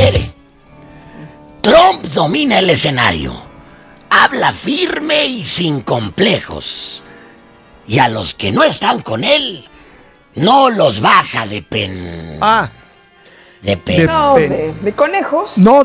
espere. Trump domina el escenario. Habla firme y sin complejos. Y a los que no están con él, no los baja de pen. De pen. No, de conejos. No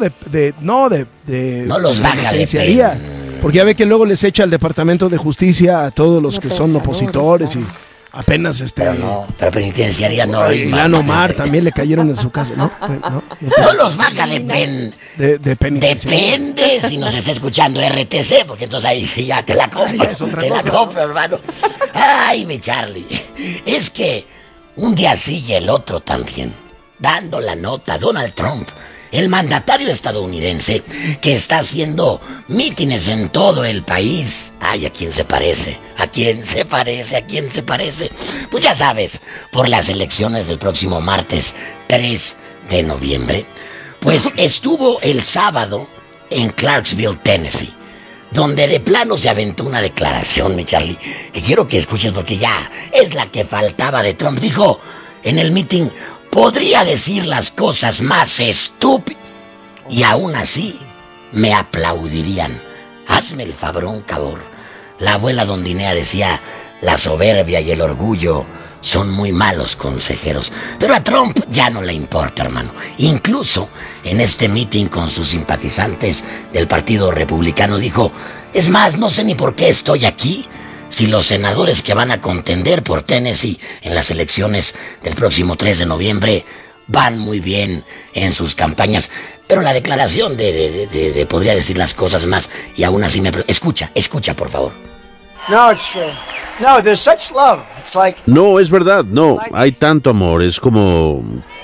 los baja de pen. Porque ya ve que luego les echa al Departamento de Justicia a todos los que son opositores y apenas pero penitenciaría no rima. Ilan Omar también le cayeron en su casa, ¿no? No los baja de pen. Depende si nos está escuchando RTC, porque entonces ahí sí ya te la compro. La compro, hermano. Ay, mi Charlie. Es que un día sí y el otro también. Dando la nota, Donald Trump, el mandatario estadounidense que está haciendo mítines en todo el país. Ay, ¿a quién se parece? ¿A quién se parece? ¿A quién se parece? Pues ya sabes, por las elecciones del próximo martes 3 de noviembre, pues estuvo el sábado en Clarksville, Tennessee, donde de plano se aventó una declaración, mi Charlie, que quiero que escuches porque ya es la que faltaba de Trump. Dijo en el meeting: podría decir las cosas más estúpidas y aún así me aplaudirían. Hazme el fabrón, cabor. La abuela Dondinea decía: la soberbia y el orgullo son muy malos consejeros. Pero a Trump ya no le importa, hermano. Incluso en este meeting con sus simpatizantes del Partido Republicano dijo: es más, no sé ni por qué estoy aquí, si los senadores que van a contender por Tennessee en las elecciones del próximo 3 de noviembre van muy bien en sus campañas. Pero la declaración de podría decir las cosas más y aún así me... Escucha, por favor. No, it's true. No, there's such love. It's like... No, es verdad, no. Hay tanto amor, es como...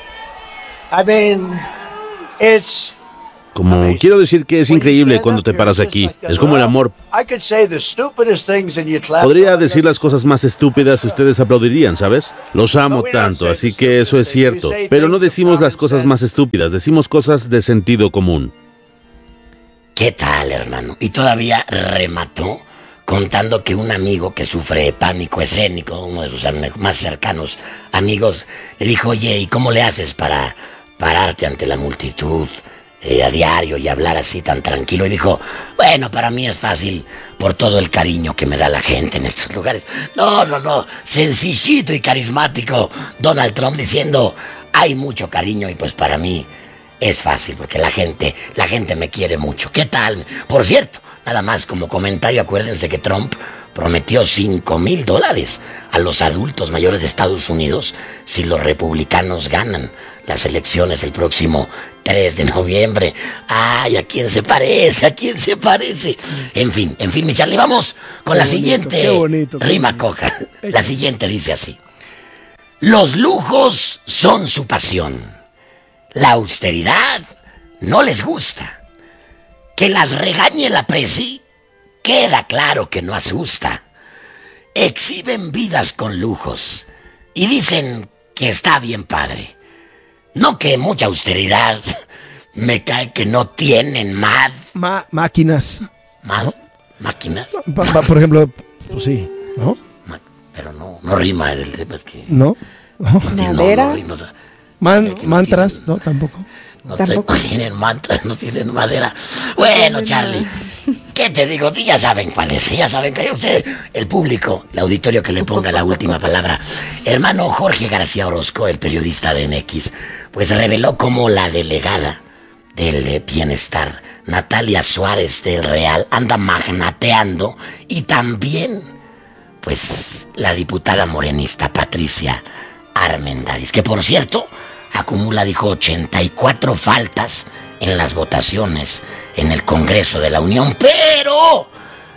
quiero decir que es increíble cuando te paras aquí. Es como el amor. Podría decir las cosas más estúpidas y ustedes aplaudirían, ¿sabes? Los amo tanto, así que eso es cierto. Pero no decimos las cosas más estúpidas, decimos cosas de sentido común. ¿Qué tal, hermano? Y todavía remató contando que un amigo que sufre pánico escénico, uno de sus más cercanos amigos, le dijo: oye, ¿y cómo le haces para pararte ante la multitud a diario y hablar así tan tranquilo? Y dijo: bueno, para mí es fácil por todo el cariño que me da la gente en estos lugares. No, sencillito y carismático Donald Trump diciendo: hay mucho cariño y pues para mí es fácil porque la gente me quiere mucho. ¿Qué tal? Por cierto, nada más como comentario, acuérdense que Trump prometió $5,000 a los adultos mayores de Estados Unidos si los republicanos ganan las elecciones el próximo 3 de noviembre. Ay, ¿a quién se parece? ¿A quién se parece? En fin, mi Charlie, vamos con la siguiente rima coja. La siguiente dice así: los lujos son su pasión, la austeridad no les gusta. Que las regañe la presi, queda claro que no asusta. Exhiben vidas con lujos y dicen que está bien padre. No que mucha austeridad, me cae que no tienen máquinas. ¿No? ¿Máquinas? Por ejemplo, pues sí, ¿no? Pero no rima el tema, es que... ¿No? ¿Madera? No rima, mantras, no, tampoco. No tienen mantras, no tienen madera. Bueno, Charlie, ¿qué te digo? Ya saben cuál es, ya saben que usted, el público, el auditorio, que le ponga la última palabra. Hermano Jorge García Orozco, el periodista de MX, pues reveló cómo la delegada del bienestar, Natalia Suárez del Real, anda magnateando, y también, pues, la diputada morenista Patricia Armendáriz, que por cierto acumula, dijo, 84 faltas en las votaciones en el Congreso de la Unión, pero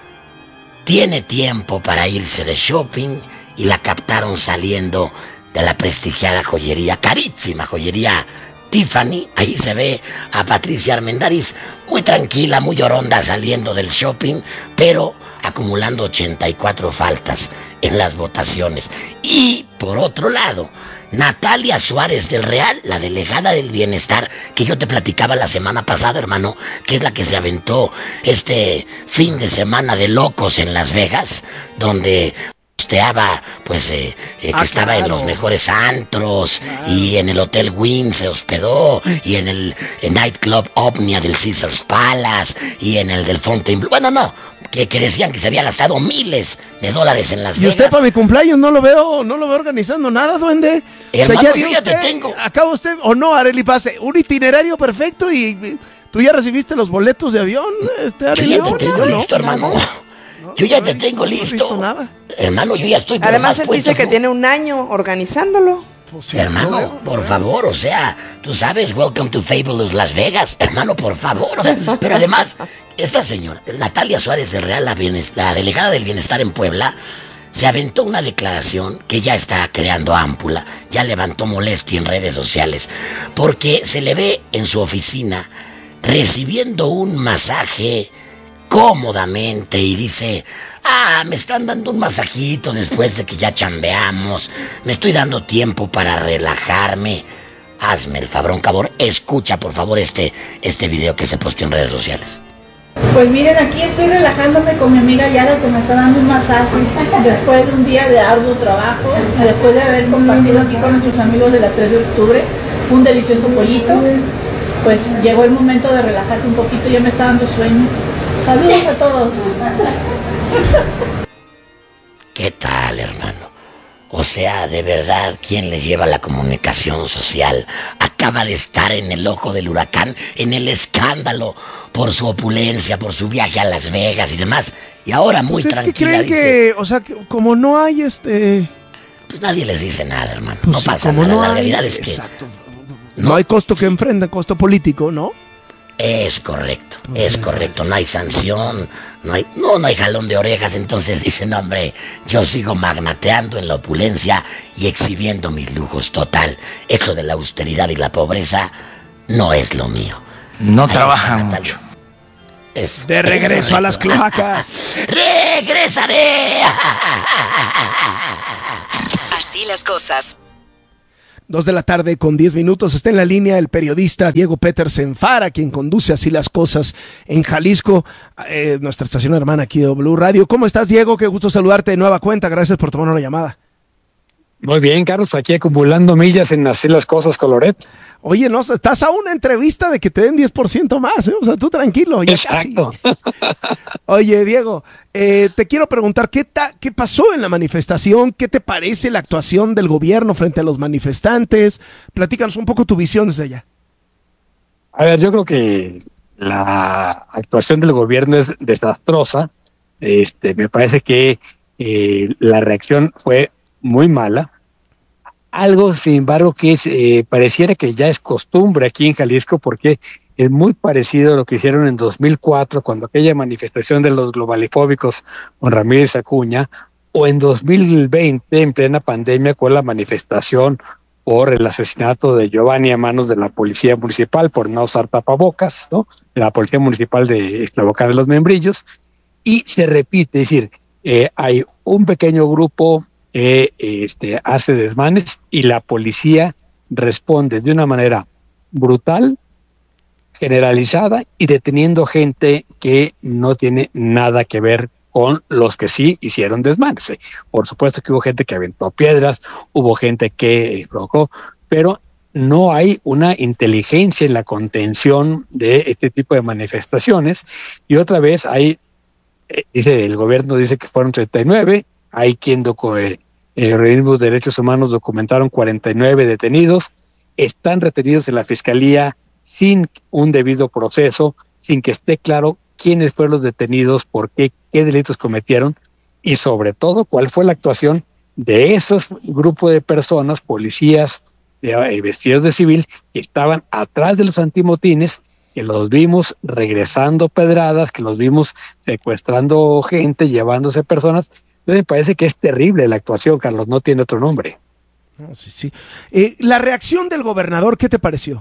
tiene tiempo para irse de shopping y la captaron saliendo de la prestigiada joyería, carísima joyería Tiffany. Ahí se ve a Patricia Armendáriz muy tranquila, muy oronda, saliendo del shopping, pero acumulando 84 faltas en las votaciones. Y por otro lado, Natalia Suárez del Real, la delegada del bienestar, que yo te platicaba la semana pasada, hermano, que es la que se aventó este fin de semana de locos en Las Vegas, donde posteaba, pues, que estaba en los mejores antros, y en el Hotel Wynn se hospedó, y en el Nightclub Omnia del Caesars Palace, y en el del Fontainebleau. Bueno, no, que decían que se había gastado miles de dólares en Las Vegas. Y usted para mi cumpleaños no lo veo organizando nada, duende. Hermano, yo ya te tengo. Acaba usted, o no, Arely Pase, un itinerario perfecto y tú ya recibiste los boletos de avión, Arely. Yo ya te tengo listo, hermano. Yo ya te tengo listo. Nada. Hermano, yo ya estoy. Además, él dice que tiene un año organizándolo. Pues sí, hermano, por favor, o sea, tú sabes, welcome to Fabulous Las Vegas, hermano, por favor. O sea, pero además, esta señora, Natalia Suárez del Real, la delegada del Bienestar en Puebla, se aventó una declaración que ya está creando ámpula, ya levantó molestia en redes sociales, porque se le ve en su oficina recibiendo un masaje cómodamente y dice: me están dando un masajito después de que ya chambeamos, me estoy dando tiempo para relajarme. Hazme el favor, escucha por favor este video que se posteó en redes sociales. Pues miren, aquí estoy relajándome con mi amiga Yara, que me está dando un masaje después de un día de arduo trabajo, después de haber compartido aquí con nuestros amigos de la 3 de octubre un delicioso pollito. Pues llegó el momento de relajarse un poquito, ya me está dando sueño. Saludos a todos. ¿Qué tal, hermano? O sea, de verdad, ¿quién les lleva la comunicación social? Acaba de estar en el ojo del huracán, en el escándalo, por su opulencia, por su viaje a Las Vegas y demás. Y ahora muy pues tranquila creen dice... que, o sea, que como no hay Pues nadie les dice nada, hermano. Pues no pasa nada, la realidad es que... Exacto. No hay costo que enfrenta, costo político, ¿no? Es correcto, no hay sanción, no hay jalón de orejas, entonces dicen, hombre, yo sigo magnateando en la opulencia y exhibiendo mis lujos, total. Eso de la austeridad y la pobreza no es lo mío. No trabajan mucho. De regreso a las cloacas. ¡Regresaré! Así las cosas. 2:10 p.m. Está en la línea el periodista Diego Petersen Fara, quien conduce Así las Cosas en Jalisco, nuestra estación hermana aquí de W Radio. ¿Cómo estás, Diego? Qué gusto saludarte de nueva cuenta. Gracias por tomar una llamada. Muy bien, Carlos, aquí acumulando millas en Así las Cosas con Loret. Oye, no, estás a una entrevista de que te den 10% más, ¿eh? O sea, tú tranquilo. Ya exacto. Casi. Oye, Diego, te quiero preguntar, ¿qué pasó en la manifestación? ¿Qué te parece la actuación del gobierno frente a los manifestantes? Platícanos un poco tu visión desde allá. A ver, yo creo que la actuación del gobierno es desastrosa. Me parece que la reacción fue muy mala. Algo, sin embargo, que pareciera que ya es costumbre aquí en Jalisco, porque es muy parecido a lo que hicieron en 2004, cuando aquella manifestación de los globalifóbicos con Ramírez Acuña, o en 2020, en plena pandemia, con la manifestación por el asesinato de Giovanni a manos de la policía municipal por no usar tapabocas, ¿no? De la policía municipal de Ixtlahuacán de los Membrillos, y se repite, es decir, hay un pequeño grupo hace desmanes y la policía responde de una manera brutal, generalizada y deteniendo gente que no tiene nada que ver con los que sí hicieron desmanes. Por supuesto que hubo gente que aventó piedras, hubo gente que provocó, pero no hay una inteligencia en la contención de este tipo de manifestaciones. Y otra vez hay, el gobierno dice que fueron 39, hay quien organismos de derechos humanos documentaron 49 detenidos, están retenidos en la fiscalía sin un debido proceso, sin que esté claro quiénes fueron los detenidos, por qué delitos cometieron y sobre todo cuál fue la actuación de esos grupos de personas, policías vestidos de civil, que estaban atrás de los antimotines, que los vimos regresando pedradas, que los vimos secuestrando gente, llevándose personas. Entonces me parece que es terrible la actuación, Carlos, no tiene otro nombre. No, sí. La reacción del gobernador, ¿qué te pareció?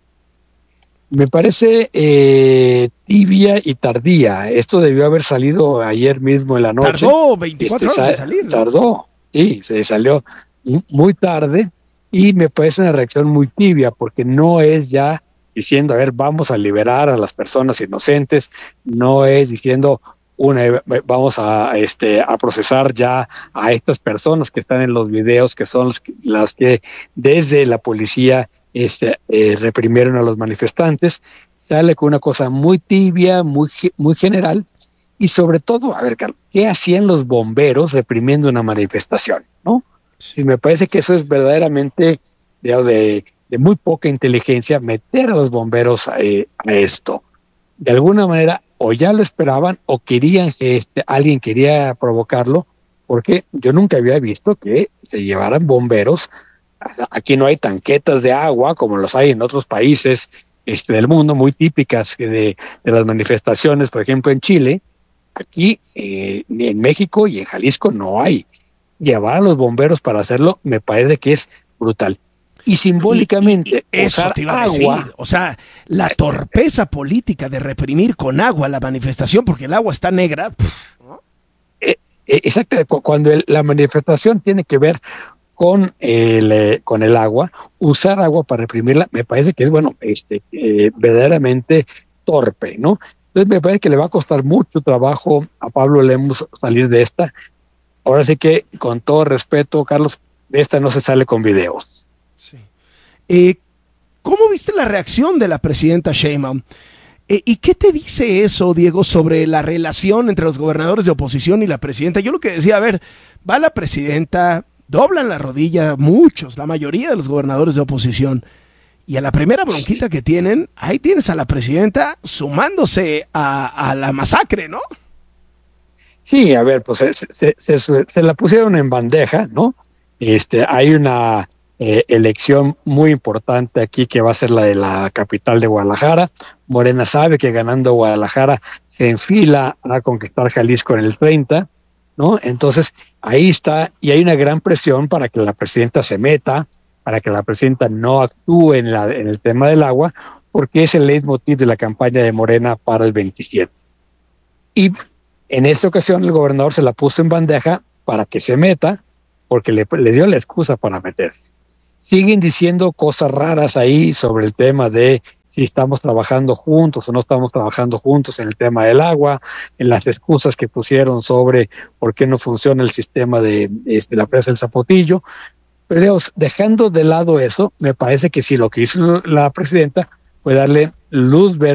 Me parece tibia y tardía. Esto debió haber salido ayer mismo en la noche. Tardó 24 horas en salir, ¿no? Tardó, sí, se salió muy tarde y me parece una reacción muy tibia porque no es ya diciendo, a ver, vamos a liberar a las personas inocentes, no es diciendo vamos a procesar ya a estas personas que están en los videos, que son las que desde la policía reprimieron a los manifestantes. Sale con una cosa muy tibia, muy general, y sobre todo, a ver, Carlos, ¿qué hacían los bomberos reprimiendo una manifestación? ¿No? Sí, me parece que eso es verdaderamente de muy poca inteligencia, meter a los bomberos a esto. De alguna manera, o ya lo esperaban, o querían que alguien quería provocarlo, porque yo nunca había visto que se llevaran bomberos. Aquí no hay tanquetas de agua como los hay en otros países del mundo, muy típicas de las manifestaciones, por ejemplo en Chile. Aquí en México y en Jalisco no hay. Llevar a los bomberos para hacerlo me parece que es brutal. Y simbólicamente y eso te iba a decir, o sea, la torpeza política de reprimir con agua la manifestación porque el agua está negra. Exacto, cuando la manifestación tiene que ver con el agua, usar agua para reprimirla me parece que es verdaderamente torpe, ¿no? Entonces me parece que le va a costar mucho trabajo a Pablo Lemus salir de esta. Ahora sí que, con todo respeto, Carlos, de esta no se sale con videos. Sí. ¿Cómo viste la reacción de la presidenta Sheinbaum? ¿Y qué te dice eso, Diego, sobre la relación entre los gobernadores de oposición y la presidenta? Yo lo que decía, a ver, va la presidenta, doblan la rodilla muchos, la mayoría de los gobernadores de oposición, y a la primera bronquita que tienen, ahí tienes a la presidenta sumándose a la masacre, ¿no? Sí, a ver, pues se la pusieron en bandeja, ¿no? Hay una elección muy importante aquí que va a ser la de la capital de Guadalajara. Morena sabe que ganando Guadalajara se enfila a conquistar Jalisco en el 30, ¿no? Entonces ahí está, y hay una gran presión para que la presidenta se meta, para que la presidenta no actúe en el tema del agua, porque es el leitmotiv de la campaña de Morena para el 27. Y en esta ocasión el gobernador se la puso en bandeja para que se meta, porque le dio la excusa para meterse. Siguen diciendo cosas raras ahí sobre el tema de si estamos trabajando juntos o no estamos trabajando juntos en el tema del agua, en las excusas que pusieron sobre por qué no funciona el sistema de la presa del Zapotillo. Pero digamos, dejando de lado eso, me parece que sí, lo que hizo la presidenta fue darle luz verde